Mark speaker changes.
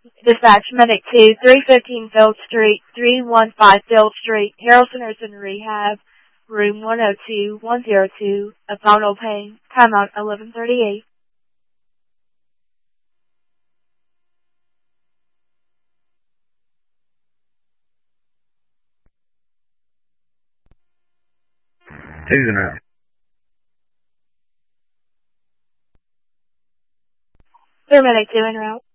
Speaker 1: Dispatch Medic 2, 315 Field Street, 315 Field Street, Harrelson Nursing Rehab, Room 102, 102, abdominal pain, timeout 11:38.
Speaker 2: Who's in route?
Speaker 1: Paramedic 2 en route.